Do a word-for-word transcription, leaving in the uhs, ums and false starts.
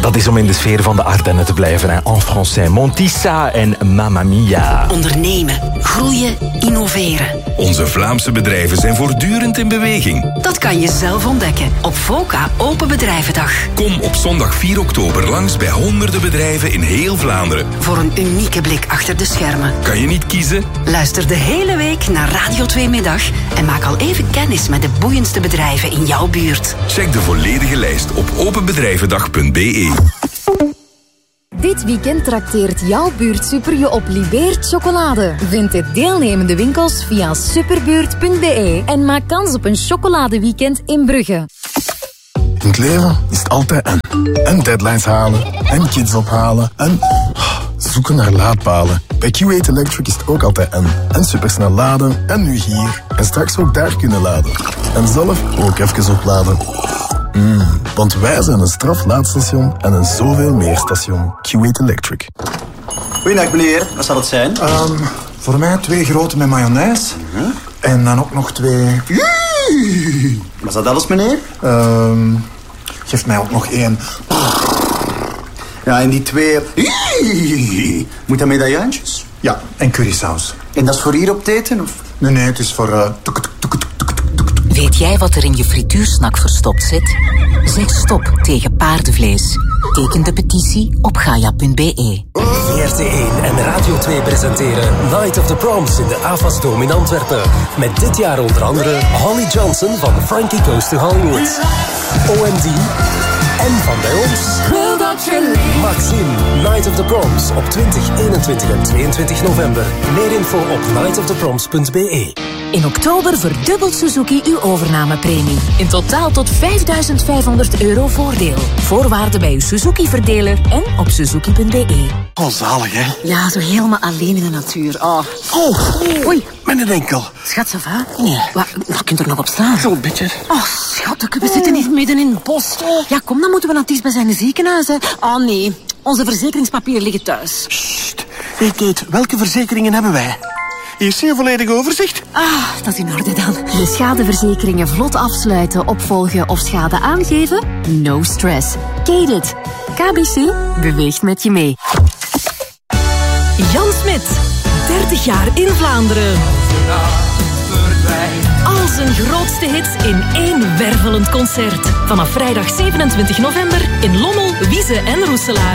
Dat is om in de sfeer van de Ardennen te blijven. Hè. En français, Montissa en Mamma Mia. Ondernemen, groeien, innoveren. Onze Vlaamse bedrijven zijn voortdurend in beweging. Dat kan je zelf ontdekken op VOCA Open Bedrijvendag. Kom op zondag vier oktober langs bij honderden bedrijven in heel Vlaanderen. Voor een unieke blik achter de schermen. Kan je niet kiezen? Luister de hele week naar Radio twee Middag en maak al even kennis met de boeiendste bedrijven in jouw buurt. Check de volledige lijst op openbedrijvendag punt b e. Dit weekend trakteert jouw buurtsuper je op Libeert chocolade. Vind de deelnemende winkels via superbuurt punt b e en maak kans op een chocoladeweekend in Brugge. In het leven is het altijd en. En deadlines halen, en kids ophalen, en zoeken naar laadpalen. Bij Q acht Electric is het ook altijd en. En supersnel laden, en nu hier. En straks ook daar kunnen laden. En zelf ook even opladen. Mm, want wij zijn een straflaadstation en een zoveel meer station. Q acht Electric. Goeiedag meneer, wat zal het zijn? Um, voor mij twee grote met mayonaise. Uh-huh. En dan ook nog twee... Was dat alles meneer? Um, geef mij ook nog één. Ja, en die twee... Moet dat medaillantjes? Ja, en currysaus. En dat is voor hier op het eten? Of? Nee, nee, het is voor... Uh, Weet jij wat er in je frituursnak verstopt zit? Zeg stop tegen paardenvlees. Teken de petitie op gaia punt b e. V R T één en Radio twee presenteren Night of the Proms in de A F A S Dome in Antwerpen. Met dit jaar onder andere Holly Johnson van Frankie Goes to Hollywood, O M D en van bij ons Maxime. Night of the Proms op twintig, eenentwintig en tweeëntwintig november. Meer info op night of the proms punt b e. In oktober verdubbelt Suzuki uw overnamepremie. In totaal tot vijfduizend vijfhonderd euro voordeel. Voorwaarden bij uw Suzuki-verdeler en op suzuki punt b e. Oh, zalig, hè? Ja, zo helemaal alleen in de natuur. Oh, oh. Oei, mijn enkel. Schat, ça va? Nee. Wat, wat kunt er nog op staan? Zo'n beetje. Oh, schat, we zitten niet midden in het bos. Ja, kom, dan moeten we naar het bij zijn ziekenhuis, hè. Oh, nee. Onze verzekeringspapieren liggen thuis. Sst. Hey, Kate, welke verzekeringen hebben wij? Hier zie je een volledig overzicht. Ah, dat is in orde dan. De schadeverzekeringen vlot afsluiten, opvolgen of schade aangeven? No stress. Kate it. K B C beweegt met je mee. Jan Smit, dertig jaar in Vlaanderen. Al zijn grootste hits in één wervelend concert. Vanaf vrijdag zevenentwintig november in Lommel, Wieze en Roeselaar.